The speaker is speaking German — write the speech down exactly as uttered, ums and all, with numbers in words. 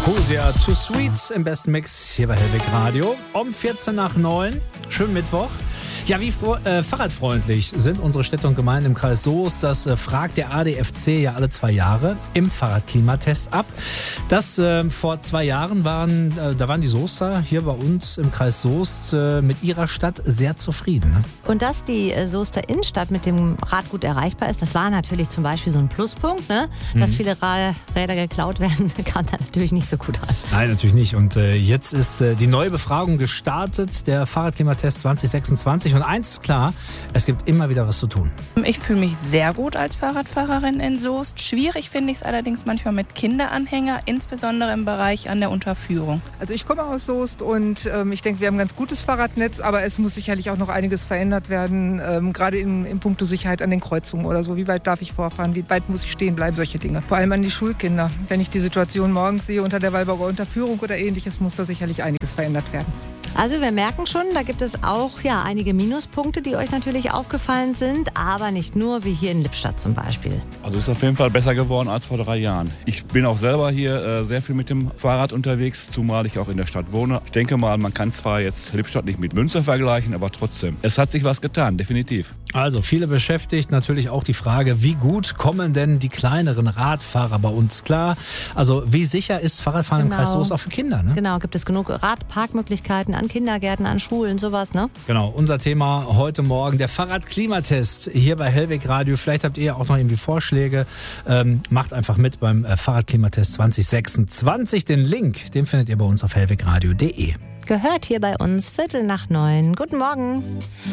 Husia Too Sweet im besten Mix hier bei Hellweg Radio. Um vierzehn nach neun, schönen Mittwoch. Ja, wie äh, fahrradfreundlich sind unsere Städte und Gemeinden im Kreis Soest? Das äh, fragt der A D F C ja alle zwei Jahre im Fahrradklimatest ab. Das äh, vor zwei Jahren waren, äh, da waren die Soester hier bei uns im Kreis Soest äh, mit ihrer Stadt sehr zufrieden. Ne? Und dass die äh, Soester Innenstadt mit dem Rad gut erreichbar ist, das war natürlich zum Beispiel so ein Pluspunkt. Ne? Dass mhm. viele Ra- Räder geklaut werden, kam da natürlich nicht so gut an. Nein, natürlich nicht. Und äh, jetzt ist äh, die neue Befragung gestartet, der Fahrradklimatest zwanzig sechsundzwanzig. Und eins ist klar, es gibt immer wieder was zu tun. Ich fühle mich sehr gut als Fahrradfahrerin in Soest. Schwierig finde ich es allerdings manchmal mit Kinderanhänger, insbesondere im Bereich an der Unterführung. Also ich komme aus Soest und ähm, ich denke, wir haben ein ganz gutes Fahrradnetz, aber es muss sicherlich auch noch einiges verändert werden, ähm, gerade in, in puncto Sicherheit an den Kreuzungen oder so. Wie weit darf ich vorfahren, wie weit muss ich stehen bleiben, solche Dinge. Vor allem an die Schulkinder. Wenn ich die Situation morgens sehe unter der Walburger Unterführung oder ähnliches, muss da sicherlich einiges verändert werden. Also wir merken schon, da gibt es auch ja, einige Minuspunkte, die euch natürlich aufgefallen sind, aber nicht nur, wie hier in Lippstadt zum Beispiel. Also ist auf jeden Fall besser geworden als vor drei Jahren. Ich bin auch selber hier äh, sehr viel mit dem Fahrrad unterwegs, zumal ich auch in der Stadt wohne. Ich denke mal, man kann zwar jetzt Lippstadt nicht mit Münster vergleichen, aber trotzdem, es hat sich was getan, definitiv. Also viele beschäftigt natürlich auch die Frage, wie gut kommen denn die kleineren Radfahrer bei uns klar? Also wie sicher ist Fahrradfahren genau. im Kreis Soest auch für Kinder? Ne? Genau, gibt es genug Radparkmöglichkeiten an Kindergärten, an Schulen, sowas, ne? Genau, unser Thema heute Morgen, der Fahrradklimatest hier bei Hellweg Radio. Vielleicht habt ihr auch noch irgendwie Vorschläge. Ähm, macht einfach mit beim Fahrradklimatest zwanzig sechsundzwanzig. Den Link, den findet ihr bei uns auf hellwegradio punkt de. Gehört hier bei uns Viertel nach neun. Guten Morgen.